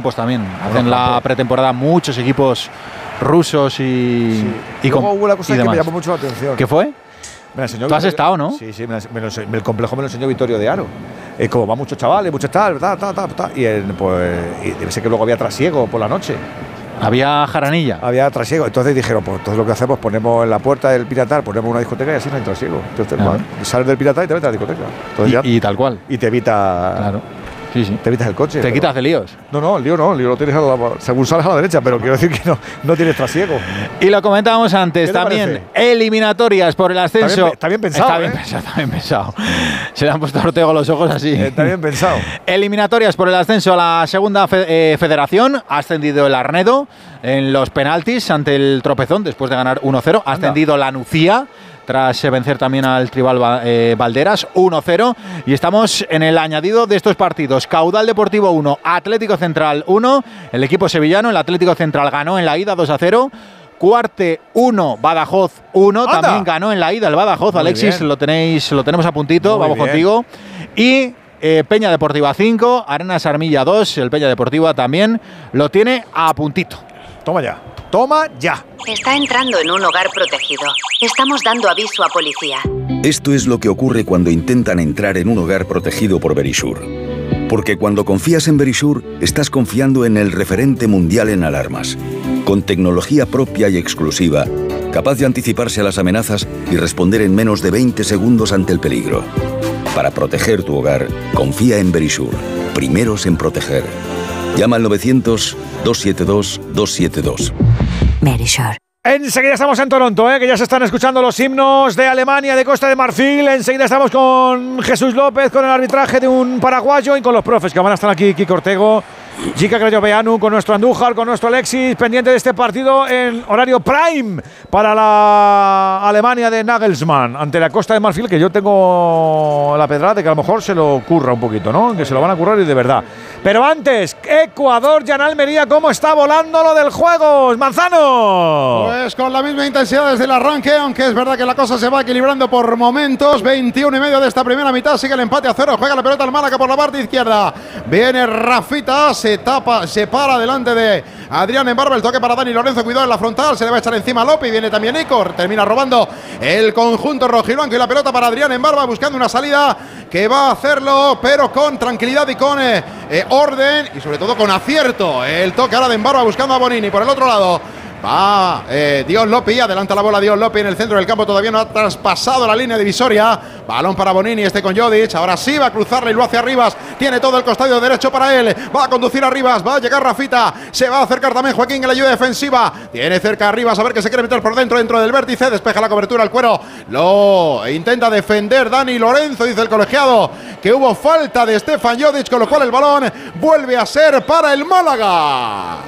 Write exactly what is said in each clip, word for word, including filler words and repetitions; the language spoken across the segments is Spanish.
campos también. Hacen la pretemporada muchos equipos rusos y, sí. y Luego con, hubo una cosa y que demás. me llamó mucho la atención. ¿Qué fue? Me enseñó ¿Tú has Vittorio, estado, no? Sí, sí, me, me lo, me, el complejo me lo enseñó Vittorio de Aro. Es como va muchos chavales, muchos tal, tal, tal, tal, tal. Y, el, pues, y debe ser que luego había trasiego por la noche. Había jaranilla. Había trasiego. Entonces dijeron, pues entonces lo que hacemos, ponemos en la puerta del Piratar, ponemos una discoteca y así no hay trasiego. Entonces, Ah. bueno, sales del Piratar y te metes a la discoteca. Entonces Y, ya, y tal cual. y te evita. Claro. Sí, sí. Te evitas el coche. Te pero, quitas de líos. No, no, el lío no, el lío lo tienes a la, según sales a la derecha, pero quiero decir que no, no tienes trasiego. Y lo comentábamos antes, ¿Qué te también parece? eliminatorias por el ascenso. Está bien, está bien pensado, Está bien ¿eh? pensado, está bien pensado. Se le han puesto a Ortego los ojos así. Eh, está bien pensado. Eliminatorias por el ascenso a la segunda fe- eh, federación. Ha ascendido el Arnedo en los penaltis ante el Tropezón después de ganar uno cero. Ha ascendido la Nucía tras eh, vencer también al Tribal eh, Valderas uno cero. Y estamos en el añadido de estos partidos. Caudal Deportivo uno, Atlético Central uno. El equipo sevillano, el Atlético Central, ganó en la ida dos a cero. Cuarte uno, Badajoz uno. ¡Anda! También ganó en la ida el Badajoz. Muy Alexis, bien. lo tenéis, lo tenemos a puntito. Muy Vamos bien. contigo. Y eh, Peña Deportiva cinco, Arenas Armilla dos. El Peña Deportiva también lo tiene a puntito. Toma ya. Toma ya. Está entrando en un hogar protegido. Estamos dando aviso a policía. Esto es lo que ocurre cuando intentan entrar en un hogar protegido por Verisure. Porque cuando confías en Verisure, estás confiando en el referente mundial en alarmas. Con tecnología propia y exclusiva, capaz de anticiparse a las amenazas y responder en menos de veinte segundos ante el peligro. Para proteger tu hogar, confía en Verisure. Primeros en proteger. Llama al novecientos, dos siete dos, dos siete dos. Verisure. Enseguida estamos en Toronto, ¿eh? Que ya se están escuchando los himnos de Alemania, de Costa de Marfil. Enseguida estamos con Jesús López, con el arbitraje de un paraguayo y con los profes que van a estar aquí, Kiko Ortego, Jica Crayoveanu, con nuestro Andújar, con nuestro Alexis, pendiente de este partido en horario prime para la Alemania de Nagelsmann ante la Costa de Marfil, que yo tengo la pedrada de que a lo mejor se lo curra un poquito, ¿no? Que se lo van a currar y de verdad. Pero antes, Ecuador, ya en Almería, ¿cómo está volando lo del juego? ¡Manzano! Pues con la misma intensidad desde el arranque, aunque es verdad que la cosa se va equilibrando por momentos. veintiuno y medio de esta primera mitad, sigue el empate a cero, juega la pelota al Málaga por la parte izquierda. Viene Rafita, se tapa, se para delante de Adrián Embarba, el toque para Dani Lorenzo, cuidado en la frontal, se le va a echar encima a López, viene también Icor, termina robando el conjunto rojiblanco y la pelota para Adrián Embarba, buscando una salida que va a hacerlo, pero con tranquilidad y con eh, eh, orden y sobre todo con acierto. El toque ahora de Embarba buscando a Bonini por el otro lado. Va eh, Dios López, adelanta la bola Dios López en el centro del campo, todavía no ha traspasado la línea divisoria. Balón para Bonini, este con Jodic, ahora sí va a cruzarle y lo hace a Rivas, tiene todo el costado derecho para él, va a conducir a Rivas, va a llegar Rafita, se va a acercar también Joaquín en la ayuda defensiva, tiene cerca a Rivas, a ver que se quiere meter por dentro, dentro del vértice, despeja la cobertura al cuero, lo intenta defender Dani Lorenzo, dice el colegiado que hubo falta de Stefan Jodic, con lo cual el balón vuelve a ser para el Málaga.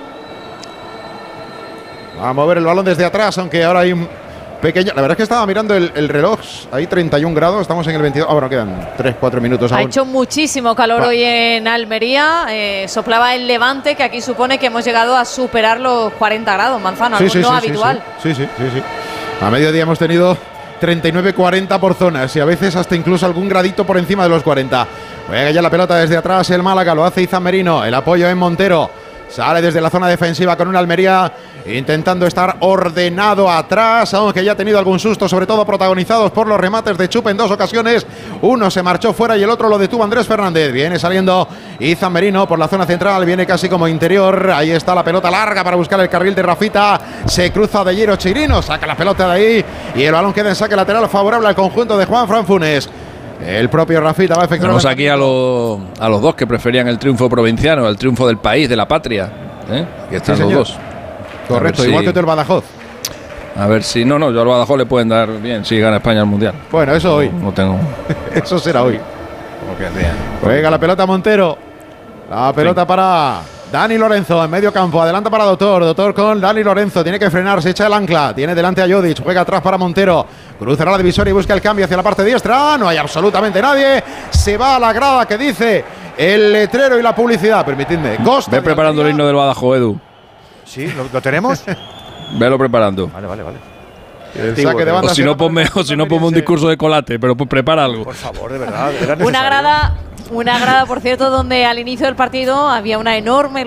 Va a mover el balón desde atrás, aunque ahora hay un pequeño... La verdad es que estaba mirando el, el reloj, hay treinta y un grados, estamos en el veintidós... Ah, bueno, quedan tres cuatro minutos Ha aún. hecho muchísimo calor Va. hoy en Almería, eh, soplaba el levante, que aquí supone que hemos llegado a superar los cuarenta grados, Manzano, algo no habitual. Sí, sí, sí, sí. A mediodía hemos tenido treinta y nueve cuarenta por zonas y a veces hasta incluso algún gradito por encima de los cuarenta. Juega ya la pelota desde atrás el Málaga, lo hace Izan Merino, el apoyo en Montero. Sale desde la zona defensiva con un Almería intentando estar ordenado atrás, aunque ya ha tenido algún susto, sobre todo protagonizados por los remates de Chup en dos ocasiones. Uno se marchó fuera y el otro lo detuvo Andrés Fernández. Viene saliendo Izan Merino por la zona central, viene casi como interior. Ahí está la pelota larga para buscar el carril de Rafita. Se cruza de Hierro Chirino, saca la pelota de ahí y el balón queda en saque lateral favorable al conjunto de Juan Fran Funes. El propio Rafita va a efectuar. Tenemos aquí a, lo, a los dos que preferían el triunfo provinciano, el triunfo del país, de la patria. ¿eh? Que están Sí, los señor. dos. Correcto, A ver igual si- que tú el Badajoz. A ver si. No, no, yo al Badajoz le pueden dar bien si gana España el mundial. Bueno, eso hoy. No tengo. Eso será hoy. Como que bien. Juega la pelota Montero. La pelota para Dani Lorenzo en medio campo. Adelanta para Doctor. Doctor con Dani Lorenzo. Tiene que frenar. Se echa el ancla. Tiene delante a Jodic. Juega atrás para Montero. Cruzará la divisoria y busca el cambio hacia la parte diestra. No hay absolutamente nadie. Se va a la grada que dice el letrero y la publicidad. Permitidme. Costa Ve de preparando el Almería. himno del Badajoz, Edu. ¿Sí? ¿Lo, lo tenemos? Velo preparando. Vale, vale, vale. El saque de banda O si se no, va para ponme, el o si no, ponme un discurso de colate, pero pues prepara algo. Por favor, de verdad. Era Una necesario. grada, una grada, por cierto, donde al inicio del partido había una enorme